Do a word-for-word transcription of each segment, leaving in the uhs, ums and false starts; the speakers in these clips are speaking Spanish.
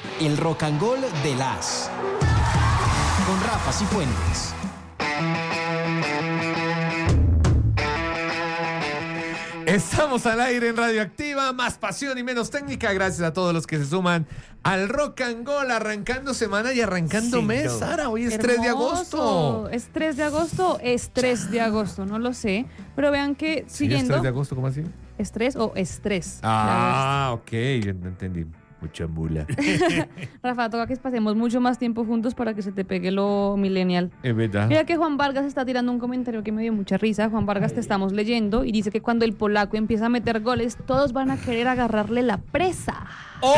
el Rock and Gol de las con Rafa Cifuentes. Estamos al aire en Radioactiva, más pasión y menos técnica. Gracias a todos los que se suman al Rock and Gol, arrancando semana y arrancando sí, mes. No. Sara, hoy es Hermoso. tres de agosto. ¿Es tres de agosto? Es tres de agosto, no lo sé. Pero vean que siguiendo... ¿Sí es tres de agosto? ¿Cómo así? ¿Estrés o estrés? Ah, ok, ya no entendí. Mucha mula. Rafa, toca que pasemos mucho más tiempo juntos para que se te pegue lo millennial. Es verdad. Mira que Juan Vargas está tirando un comentario que me dio mucha risa. Juan Vargas, te estamos leyendo y dice que cuando el polaco empieza a meter goles, todos van a querer agarrarle la presa. ¡Oh,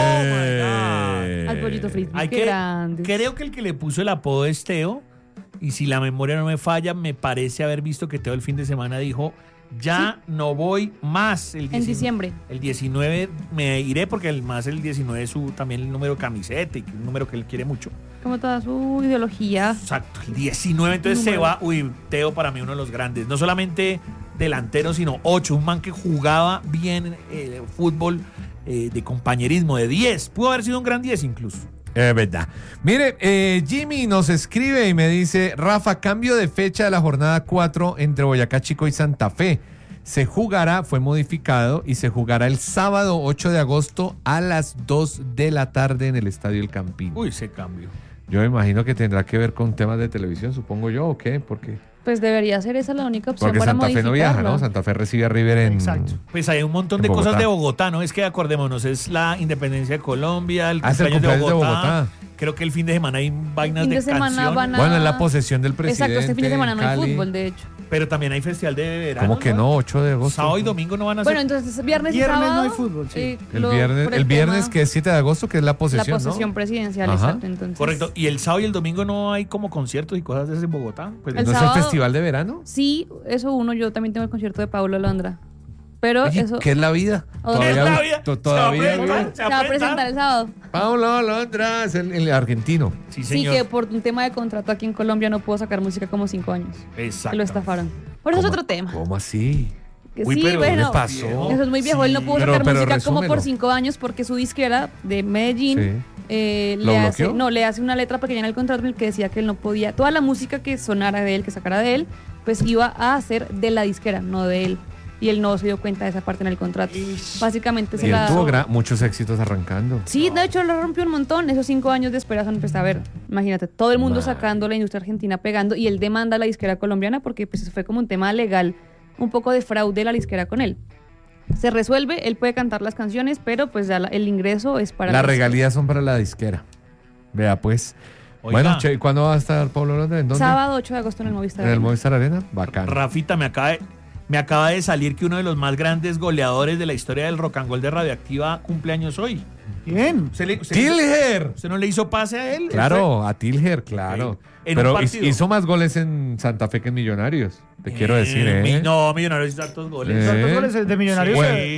eh, my God! Al pollito frisbee. Hay Qué que, grandes. Creo que el que le puso el apodo es Teo. Y si la memoria no me falla, me parece haber visto que Teo el fin de semana dijo... Ya ¿Sí? no voy más. El en diciembre. El diecinueve me iré porque el más el diecinueve es su, también el número camiseta y un número que él quiere mucho. Como toda su ideología. Exacto, el diecinueve entonces número. Se va. Uy, Teo para mí uno de los grandes. No solamente delantero, sino ocho. Un man que jugaba bien eh, fútbol eh, de compañerismo, de diez. Pudo haber sido un gran diez incluso. Es verdad. Mire, eh, Jimmy nos escribe y me dice: Rafa, cambio de fecha de la jornada cuatro entre Boyacá Chico y Santa Fe. Se jugará, fue modificado y se jugará el sábado ocho de agosto a las dos de la tarde en el Estadio El Campín. Uy, ese cambio. Yo me imagino que tendrá que ver con temas de televisión, supongo yo, ¿o qué? Porque... Pues debería ser esa la única opción Porque para Santa Fe no viaja, ¿no? Santa Fe recibe a River en... Exacto. Pues hay un montón de cosas de Bogotá, ¿no? Es que acordémonos, es la independencia de Colombia, el ah, cumpleaños, el cumpleaños de, Bogotá. de Bogotá. Creo que el fin de semana hay vainas fin de, de semana canción. Van a... Bueno, es la posesión del presidente. Exacto, este fin de semana no hay fútbol, de hecho. Pero también hay festival de verano. ¿Cómo que no? ocho de agosto. Sábado y domingo no van a ser. Bueno, entonces viernes y viernes sábado. no hay fútbol, sí. Eh, el lo, viernes, el, el viernes tema, que es siete de agosto, que es la posesión, La posesión ¿no? presidencial, Ajá. exacto. Entonces. Correcto. ¿Y el sábado y el domingo no hay como conciertos y cosas de esas en Bogotá? Pues, ¿No sábado, es el festival de verano? Sí, eso uno. Yo también tengo el concierto de Pablo Londra. Pero Oye, eso... ¿qué es la vida? ¿Qué es la vida? Todavía se, va se va a presentar el sábado. Pablo Londra es el, el argentino. Sí, señor. Sí, que por un tema de contrato aquí en Colombia no pudo sacar música como cinco años. Exacto. Que lo estafaron. Por eso es otro tema. ¿Cómo así? Que Uy, sí, pero bueno, ¿qué le pasó? Eso es muy viejo. Sí, Él no pudo pero, sacar pero música resúmelo. como por cinco años porque su disquera de Medellín Sí. eh, ¿Lo le hace, bloqueó? no, le hace una letra pequeña en el contrato en el que decía que él no podía, toda la música que sonara de él, que sacara de él, pues iba a hacer de la disquera, no de él. Y él no se dio cuenta de esa parte en el contrato. Ish. Básicamente se y él la... tuvo gra- muchos éxitos arrancando. Sí, de hecho lo rompió un montón. Esos cinco años de espera son, pues, a ver, imagínate, todo el mundo Man. sacando, la industria argentina pegando, y él demanda a la disquera colombiana porque pues fue como un tema legal, un poco de fraude la disquera con él. Se resuelve, él puede cantar las canciones, pero pues ya la, el ingreso es para... Las la regalías son para la disquera. Vea pues. Oiga. Bueno, che, ¿cuándo va a estar Pablo Londra? ¿En dónde? Sábado ocho de agosto en el Movistar ¿En el Arena. Movistar Arena? Bacán. Rafita, me acaba de... Me acaba de salir que uno de los más grandes goleadores de la historia del rock and roll de Radioactiva cumpleaños hoy. ¿Quién? ¿Usted, le, usted, ¡Tilger! ¿Usted no le hizo pase a él? Claro, a Tilger, claro. En Pero un hizo más goles en Santa Fe que en Millonarios. Te eh, quiero decir, ¿eh? Mi, no, Millonarios hizo tantos goles. ¿Eh? ¿Tantos goles de Millonarios? Sí. Eh,